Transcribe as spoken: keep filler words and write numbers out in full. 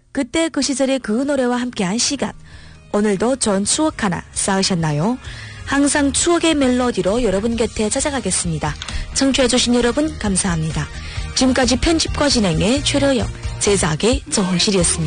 그때 그 시절의 그 노래와 함께한 시간. 오늘도 좋은 추억 하나 쌓으셨나요? 항상 추억의 멜로디로 여러분 곁에 찾아가겠습니다. 청취해주신 여러분 감사합니다. 지금까지 편집과 진행의 최려영, 제작의 정홍실이었습니다.